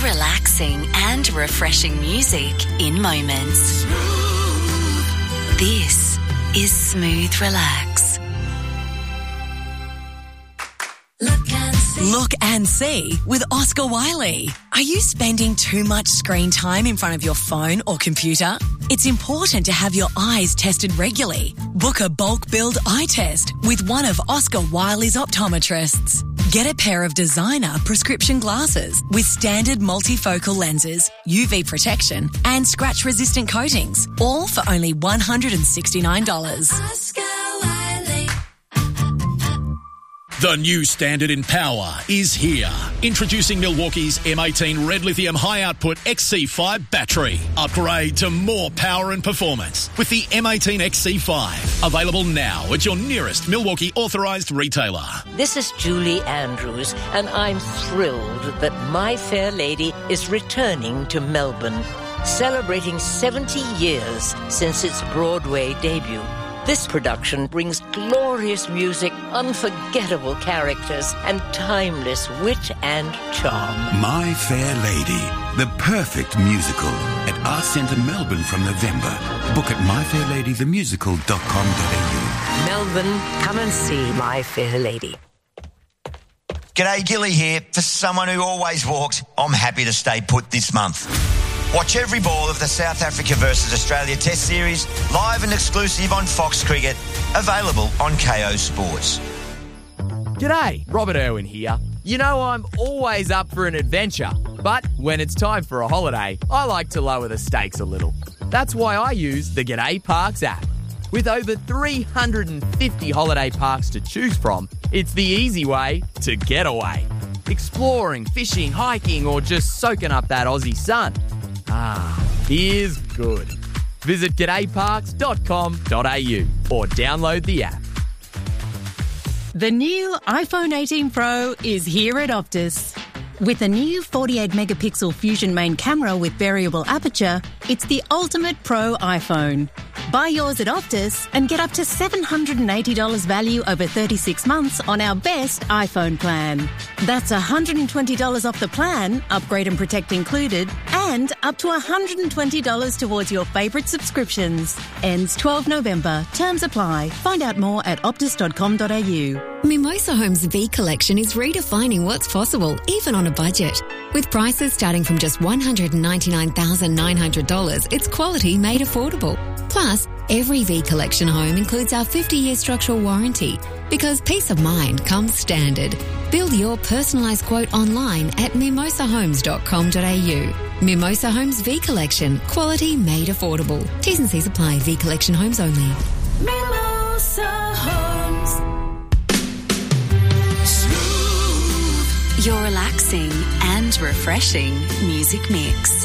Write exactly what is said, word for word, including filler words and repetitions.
relaxing and refreshing music in moments. This is Smooth Relax. Look and see. Look and see with Oscar Wiley. Are you spending too much screen time in front of your phone or computer? It's important to have your eyes tested regularly. Book a bulk billed eye test with one of Oscar Wiley's optometrists. Get a pair of designer prescription glasses with standard multifocal lenses, U V protection and scratch-resistant coatings, all for only one hundred sixty-nine dollars. Oscar Wiley. The new standard in power is here. Introducing Milwaukee's M eighteen Red Lithium High Output X C five battery. Upgrade to more power and performance with the M eighteen X C five. Available now at your nearest Milwaukee authorised retailer. This is Julie Andrews, and I'm thrilled that My Fair Lady is returning to Melbourne, celebrating seventy years since its Broadway debut. This production brings glorious music, unforgettable characters, and timeless wit and charm. My Fair Lady, the perfect musical at Arts Centre Melbourne from November. Book at my fair lady the musical dot com dot a u. Melbourne, come and see My Fair Lady. G'day, Gilly here. For someone who always walked, I'm happy to stay put this month. Watch every ball of the South Africa versus Australia Test Series, live and exclusive on Fox Cricket, available on K O Sports. G'day, Robert Irwin here. You know I'm always up for an adventure, but when it's time for a holiday, I like to lower the stakes a little. That's why I use the G'day Parks app. With over three hundred fifty holiday parks to choose from, it's the easy way to get away. Exploring, fishing, hiking, or just soaking up that Aussie sun. Ah, here's good. Visit g'day parks dot com dot a u or download the app. The new iPhone eighteen Pro is here at Optus. With a new forty-eight megapixel Fusion main camera with variable aperture, it's the ultimate pro iPhone. Buy yours at Optus and get up to seven hundred eighty dollars value over thirty-six months on our best iPhone plan. That's one hundred twenty dollars off the plan, upgrade and protect included, and up to one hundred twenty dollars towards your favourite subscriptions. Ends twelfth November. Terms apply. Find out more at optus dot com dot a u. Mimosa Homes V Collection is redefining what's possible, even on a budget. With prices starting from just one hundred ninety-nine thousand nine hundred dollars, it's quality made affordable. Plus, every V Collection home includes our fifty-year structural warranty, because peace of mind comes standard. Build your personalised quote online at mimosa homes dot com dot a u. Mimosa Homes V Collection, quality made affordable. T's and C's apply. V Collection homes only. Mimosa Homes. Your relaxing and refreshing music mix.